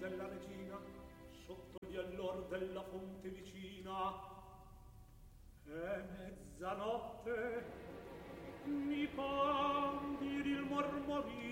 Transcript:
della regina, sotto gli allor della fonte vicina. È mezzanotte, mi par dir il mormorio